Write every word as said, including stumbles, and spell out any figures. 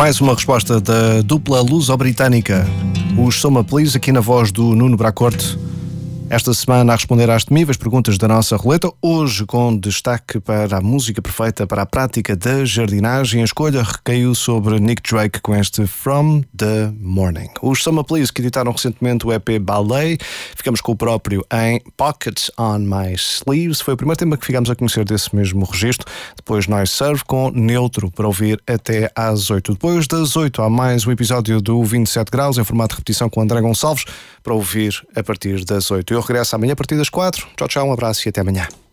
Mais uma resposta da dupla luso-britânica, os Soma Please, aqui na voz do Nuno Bracorte. Esta semana a responder às temíveis perguntas da nossa roleta, hoje com destaque para a música perfeita para a prática da jardinagem. A escolha recaiu sobre Nick Drake com este From the Morning. Os Soma Please, que editaram recentemente o E P Ballet, ficamos com o próprio em Pockets on My Sleeves. Foi o primeiro tema que ficámos a conhecer desse mesmo registro. Depois Noise Serve com Neutro, para ouvir até às oito. Depois das oito há mais um episódio do vinte e sete graus em formato de repetição com André Gonçalves, para ouvir a partir das oito. Eu regresso amanhã a partir das quatro. Tchau, tchau, um abraço e até amanhã.